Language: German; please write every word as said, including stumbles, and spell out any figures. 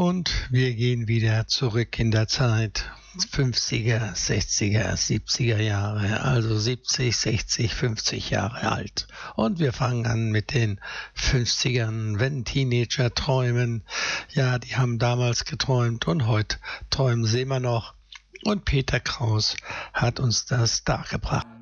Und wir gehen wieder zurück in der Zeit. fünfziger, sechziger, siebziger Jahre, also siebzig, sechzig, fünfzig Jahre alt. Und wir fangen an mit den fünfzigern, wenn Teenager träumen. Ja, die haben damals geträumt und heute träumen sie immer noch. Und Peter Kraus hat uns das dargebracht.